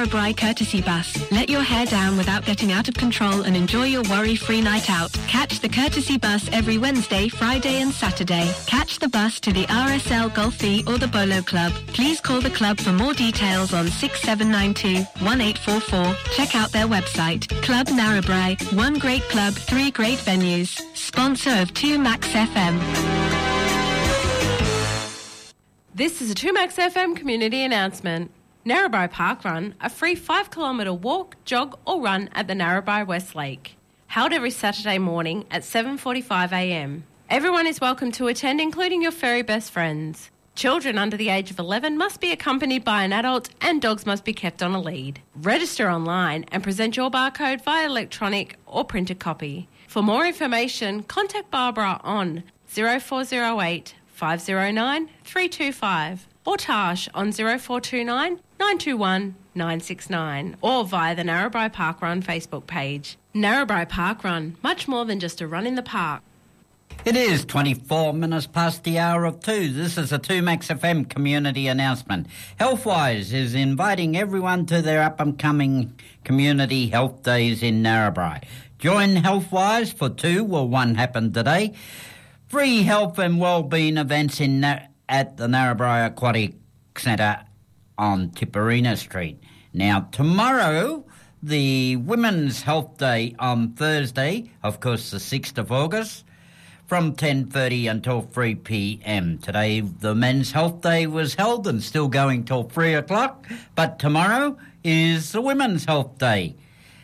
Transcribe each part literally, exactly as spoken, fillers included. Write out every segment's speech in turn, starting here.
Narrabri Courtesy Bus. Let your hair down without getting out of control and enjoy your worry-free night out. Catch the Courtesy Bus every Wednesday, Friday and Saturday. Catch the bus to the R S L Golfie or the Bolo Club. Please call the club for more details on six seven nine two, one eight four four. Check out their website. Club Narrabri. One great club, three great venues. Sponsor of two Max F M. This is a two Max F M community announcement. Narrabri Park Run, a free five kilometre walk, jog or run at the Narrabri West Lake. Held every Saturday morning at seven forty-five a m. Everyone is welcome to attend, including your furry best friends. Children under the age of eleven must be accompanied by an adult and dogs must be kept on a lead. Register online and present your barcode via electronic or printed copy. For more information, contact Barbara on zero four zero eight, five zero nine, three two five or Tash on zero four two nine, nine two one, nine six nine or via the Narrabri Park Run Facebook page. Narrabri Park Run, much more than just a run in the park. It is twenty-four minutes past the hour of two. This is a two Max F M community announcement. Healthwise is inviting everyone to their up-and-coming community health days in Narrabri. Join Healthwise for two, well, one happened today. Free health and wellbeing events in at the Narrabri Aquatic Centre on Tipperina Street. Now, tomorrow, the Women's Health Day on Thursday, of course, the sixth of August, from ten thirty until three p m. Today, the Men's Health Day was held and still going till three o'clock, but tomorrow is the Women's Health Day.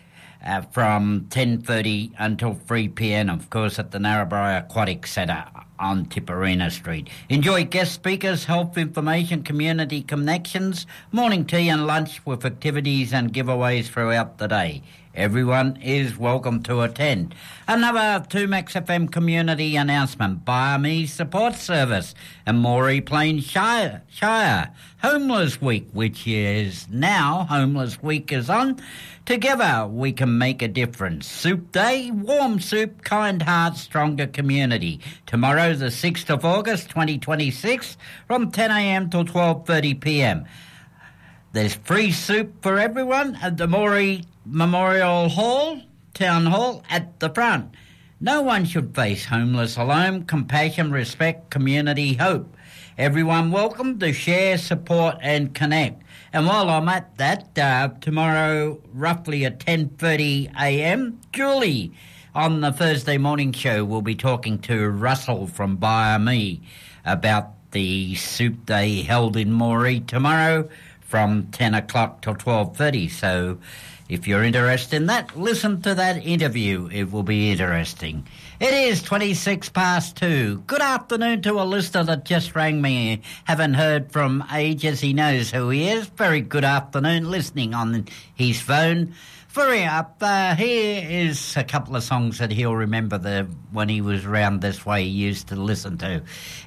Uh, from ten thirty until three p m, of course, at the Narrabri Aquatic Centre on Tipperina Street. Enjoy guest speakers, health information, community connections, morning tea and lunch with activities and giveaways throughout the day. Everyone is welcome to attend. Another two Max F M community announcement. Biome Support Service and Moree Plains Shire, Shire Homeless Week, which is now Homeless Week is on. Together we can make a difference. Soup Day, warm soup, kind heart, stronger community. Tomorrow, the sixth of August, twenty twenty-six, from ten a m till twelve thirty p m. There's free soup for everyone at the Moree Memorial Hall, Town Hall, at the front. No one should face homeless alone. Compassion, respect, community, hope. Everyone welcome to share, support and connect. And while I'm at that, uh, tomorrow, roughly at ten thirty a m, Julie on the Thursday morning show will be talking to Russell from Biome about the soup day held in Moree tomorrow from ten o'clock till twelve thirty. So if you're interested in that, listen to that interview. It will be interesting. It is twenty-six past two. Good afternoon to a listener that just rang me. Haven't heard from ages. He knows who he is. Very good afternoon, listening on his phone. Very up. Uh, here is a couple of songs that he'll remember the when he was round this way he used to listen to.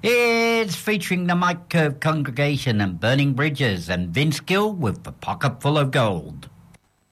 It's featuring the Mike Curve Congregation and Burning Bridges and Vince Gill with The Pocket Full of Gold.